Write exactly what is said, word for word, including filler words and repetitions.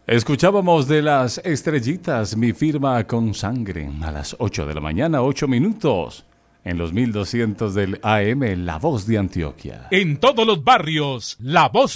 Escuchábamos de Las Estrellitas, Mi firma con sangre, a las ocho de la mañana, ocho minutos, en los mil doscientos del A M, La Voz de Antioquia. En todos los barrios, La Voz